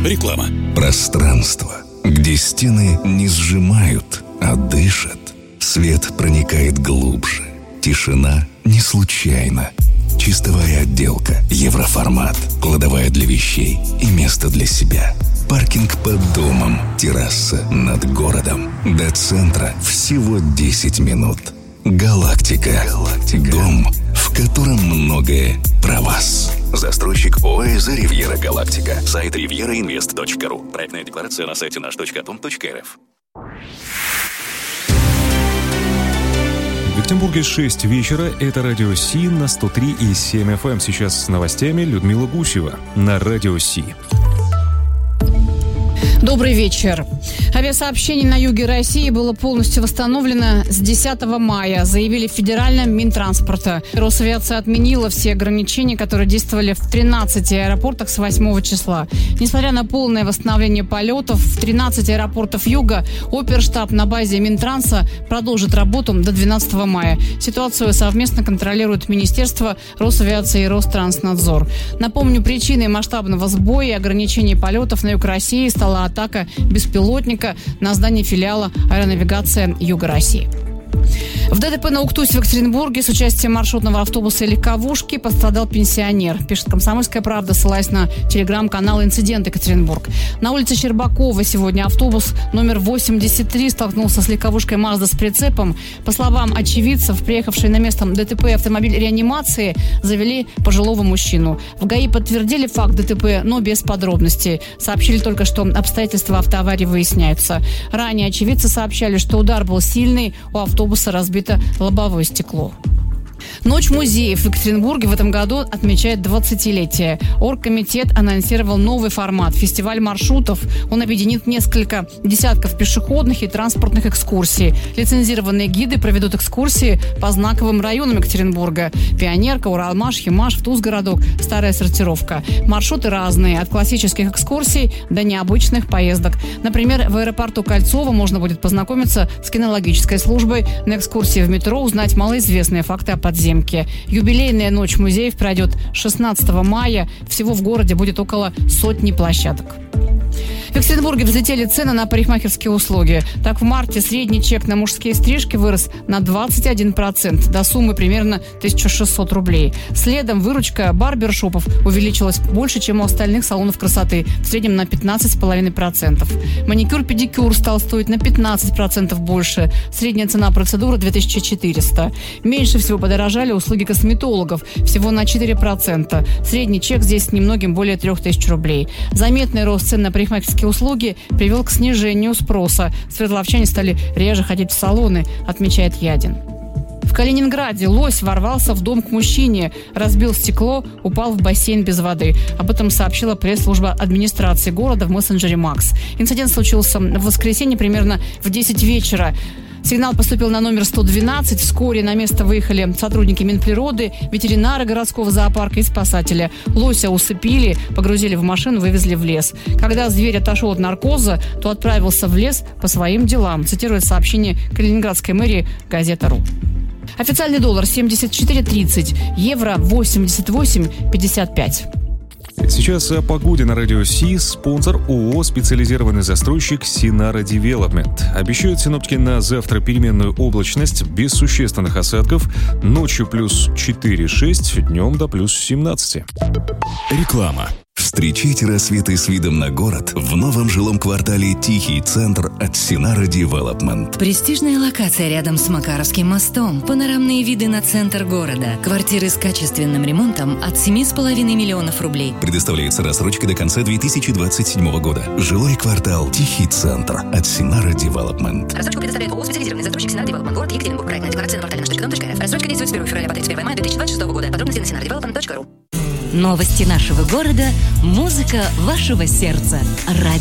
Реклама. Пространство, где стены не сжимают, а дышат. Свет проникает глубже. Тишина не случайна. Чистовая отделка, евроформат, кладовая для вещей и место для себя. Паркинг под домом, терраса над городом. До центра всего 10 минут. Галактика. Дом, в котором многое про вас. Застройщик ОАЭ «Ривьера Галактика». Сайт rivierainvest.ru. Проектная декларация на сайте наш.дом.рф. В Екатеринбурге 6 вечера. Это Радио Си на 103,7 FM. Сейчас с новостями Людмила Гусева на Радио Си. Добрый вечер. Авиасообщение на юге России было полностью восстановлено с 10 мая, заявили в Федеральном Минтранспорта. Росавиация отменила все ограничения, которые действовали в 13 аэропортах с 8 числа. Несмотря на полное восстановление полетов, в 13 аэропортов юга оперштаб на базе Минтранса продолжит работу до 12 мая. Ситуацию совместно контролируют Министерство Росавиации и Ространснадзор. Напомню, причиной масштабного сбоя и ограничений полетов на юг России стала атака беспилотника на здание филиала «Аэронавигация Юга России». В ДТП на Уктусе в Екатеринбурге с участием маршрутного автобуса и легковушки пострадал пенсионер, пишет «Комсомольская правда», ссылаясь на телеграм-канал «Инцидент Екатеринбург». На улице Щербакова сегодня автобус номер 83 столкнулся с легковушкой «Мазда» с прицепом. По словам очевидцев, приехавшие на место ДТП автомобиль реанимации завели пожилого мужчину. В ГАИ подтвердили факт ДТП, но без подробностей. Сообщили только, что обстоятельства автоаварии выясняются. Ранее очевидцы сообщали, что удар был сильный, у автобуса разбито лобовое стекло. Ночь музеев в Екатеринбурге в этом году отмечает 20-летие. Оргкомитет анонсировал новый формат – фестиваль маршрутов. Он объединит несколько десятков пешеходных и транспортных экскурсий. Лицензированные гиды проведут экскурсии по знаковым районам Екатеринбурга. Пионерка, Уралмаш, Химаш, Втузгородок, Старая Сортировка. Маршруты разные – от классических экскурсий до необычных поездок. Например, в аэропорту Кольцово можно будет познакомиться с кинологической службой, на экскурсии в метро узнать малоизвестные факты о подземке. Юбилейная ночь музеев пройдет 16 мая. Всего в городе будет около 100 площадок. В Екатеринбурге взлетели цены на парикмахерские услуги. Так, в марте средний чек на мужские стрижки вырос на 21%, до суммы примерно 1600 рублей. Следом выручка барбершопов увеличилась больше, чем у остальных салонов красоты, в среднем на 15,5%. Маникюр-педикюр стал стоить на 15% больше. Средняя цена процедуры 2400. Меньше всего подорожали услуги косметологов, всего на 4%. Средний чек здесь немногим более 3000 рублей. Заметный рост цен на парикмахерские услуги привел к снижению спроса. Свердловчане стали реже ходить в салоны, отмечает Ядин. В Калининграде лось ворвался в дом к мужчине, разбил стекло, упал в бассейн без воды. Об этом сообщила пресс-служба администрации города в мессенджере «Макс». Инцидент случился в воскресенье примерно в 10 вечера. Сигнал поступил на номер 112. Вскоре на место выехали сотрудники Минприроды, ветеринары городского зоопарка и спасатели. Лося усыпили, погрузили в машину, вывезли в лес. Когда зверь отошел от наркоза, то отправился в лес по своим делам, цитирует сообщение Калининградской мэрии газета.ру. Официальный доллар 74.30, евро 88.55. Сейчас о погоде на Радио Си. Спонсор ООО «Специализированный застройщик Синара Девелопмент». Обещают синоптики на завтра переменную облачность без существенных осадков. Ночью плюс 4-6, днем до плюс 17. Реклама. Встречайте рассветы с видом на город в новом жилом квартале «Тихий центр» от Синара Девелопмент. Престижная локация рядом с Макаровским мостом. Панорамные виды на центр города. Квартиры с качественным ремонтом от 7,5 миллионов рублей. Предоставляется рассрочка до конца 2027 года. Жилой квартал «Тихий центр» от Синара Девелопмент. Рассрочку предоставляет ООО «Специализированный застройщик Синара Девелопмент». Город Екатеринбург. Проектная декларация на портале наш.дом.рф. Рассрочка действует с 1 февраля по 31 мая 2026 года. Подробности на sinaradevelopment.ru. Новости нашего города. Музыка вашего сердца. Радио